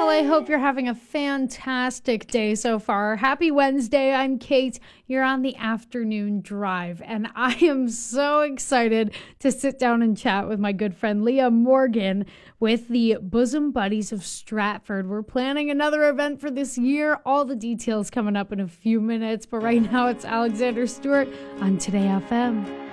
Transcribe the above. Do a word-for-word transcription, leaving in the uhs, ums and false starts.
I hope you're having a fantastic day so far. Happy Wednesday. I'm Kate. You're on the afternoon drive, and I am so excited to sit down and chat with my good friend Leah Morgan with the Bosom Buddies of Stratford. We're planning another event for this year. All the details coming up in a few minutes, but right now it's Alexander Stewart on Today F M.